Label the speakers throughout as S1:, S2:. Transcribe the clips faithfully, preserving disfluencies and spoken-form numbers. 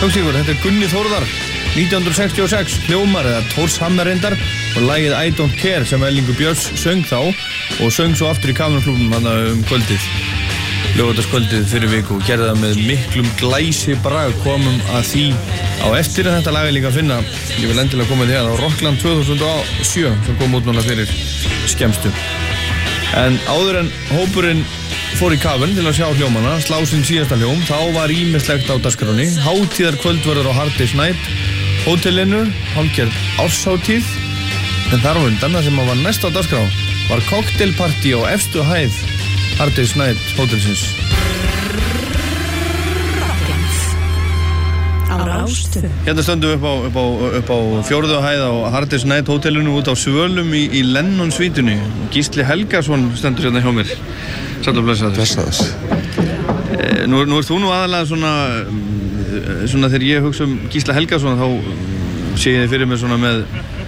S1: Hljómsveikur, þetta er Gunni Þórðar, nítján hundruð sextíu og sex, hljómar eða Tórshammer reyndar og lagið I Don't Care sem Erlingur Björns söng þá og söng svo aftur í Kamerunklúbbnum þarna um kvöldið, laugardagskvöldið fyrir viku og gerði það með miklum glæsi brag, komum að því á eftir en þetta lag er líka að finna, ég vil endilega koma til hérna á Rockland tvö þúsund og sjö sem kom út núna fyrir skemmstu. En áður en hópurinn fór í kafinn til að sjá hljómana, slá sinn síðasta hljóm, þá var ýmislegt á dagskránni. Hátíðar kvöldverður á Hard Day's Night hótelinu, hálfgerð árshátíð, en þar á undan það sem var næst á dagskrá var cocktailparty á efstu hæð Hard Day's Night hótelsins. Hérna stöndum við upp á, upp á, upp á fjórðu hæð á Hard Day's Night hótelinu út á Svölum í, í Lennon svítunni. Gísli Helgason stendur hérna hjá mér. Sæll og blessaður.
S2: Blessaður.
S1: E, nú, nú ert þú nú aðalega svona, svona þegar ég hugsa um Gísla Helgason þá sé ég þið fyrir mig svona með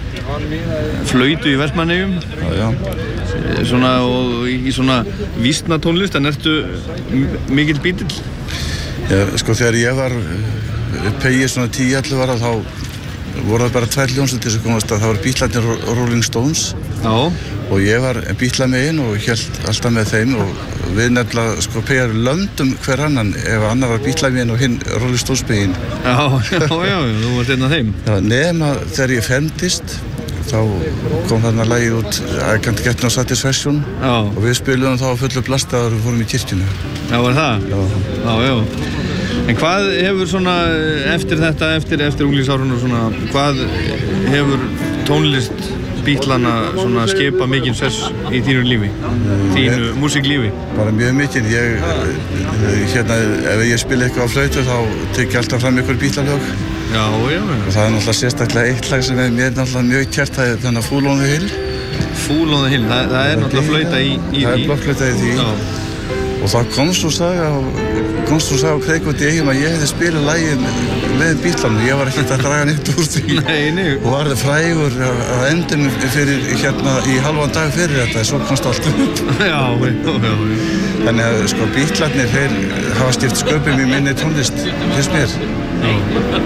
S1: flautu í Vestmannaeyjum.
S2: Já, já.
S1: E, svona og í svona vísna tónlist, en ertu mikill bítill?
S2: Já, sko þegar ég var pegið svona tíu til ellefu ára þá voru það bara tvær hljómsveitir sem komast að það var Beatlarnir og Rolling Stones.
S1: Já.
S2: Og ég var Beatlamegin og hélt alltaf með þeim og við nefnilega sko pegjar löndum hver annan ef annar var Beatlamegin og hinn Rolling Stones megin.
S1: Já, já, já, þú varst einn af þeim.
S2: Já, nema þegar ég fermdist þá kom þarna lagið út I Can't Get No Satisfaction. Já. Og við spiluðum þá á fullu blasti áður við fórum í kirkjunu.
S1: Já, var það?
S2: Já.
S1: Já, já. En hvað hefur svona eftir þetta, eftir, eftir unglingsárun og svona, hvað hefur tónlist Beatlana svona skipa mikinn sess í þínu lífi, þínu músiklífi?
S2: Bara mjög mikinn. Ég, hérna, ef ég spila eitthvað á flautu þá tek ég alltaf fram ykkur Beatlalög.
S1: Já, já, já.
S2: Og það er náttúrulega sérstaklega eitt lag sem er mér náttúrulega mjög kært, það er þannig Fool on the Hill.
S1: Fool on the Hill, það, það er náttúrulega flauta í, í því.
S2: Það er blokkflauta í því. Já. Og það komst þú saga á, komst þú saga á kreik út í eigum að ég hefði spilað lagið með Beatlanum. Ég var ekkert að draga neitt úr því.
S1: Nei, nei.
S2: Og var það frægur að endum fyrir hérna í halvan dag fyrir þetta, svo komst allt upp.
S1: Já, já, já.
S2: Þannig að sko Beatlarnir, þeir hafa skipt sköpum í minni tónlist, finnst mér. Já.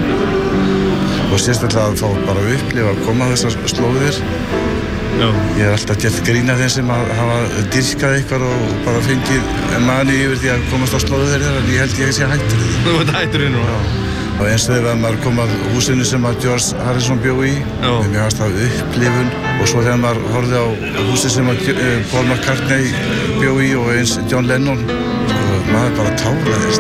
S2: Og sérstaklega að fá bara að upplifa að koma þessar slóðir. Já. Ég er alltaf gert grín af þeim sem hafa dyrkað eitthvað og bara fengið mani yfir því að komast á slóðu þeirra, en ég held ég sé hættur því.
S1: Þú ert hættur því nú?
S2: Já. Og eins og þegar maður kom að húsinu sem að George Harrison bjó í, með mjög aðstæð upplifun, og svo þegar maður horfði á húsið sem að Paul McCartney bjó í og eins John Lennon, sko, maður bara táraðist.